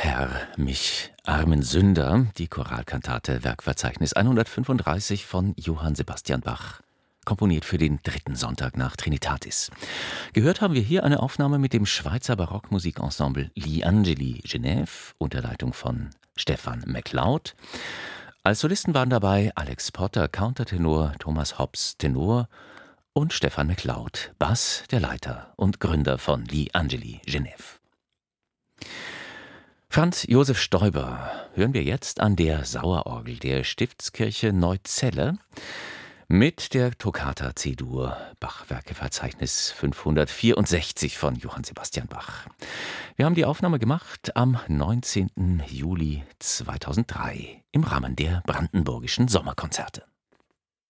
Herr, mich armen Sünder, die Choralkantate Werkverzeichnis 135 von Johann Sebastian Bach, komponiert für den dritten Sonntag nach Trinitatis. Gehört haben wir hier eine Aufnahme mit dem Schweizer Barockmusikensemble Gli Angeli Genève unter Leitung von Stefan MacLeod. Als Solisten waren dabei Alex Potter, Countertenor, Thomas Hobbs, Tenor und Stefan MacLeod, Bass, der Leiter und Gründer von Gli Angeli Genève. Franz Josef Stoiber hören wir jetzt an der Sauerorgel der Stiftskirche Neuzelle mit der Toccata C-Dur, Bachwerkeverzeichnis 564 von Johann Sebastian Bach. Wir haben die Aufnahme gemacht am 19. Juli 2003 im Rahmen der Brandenburgischen Sommerkonzerte.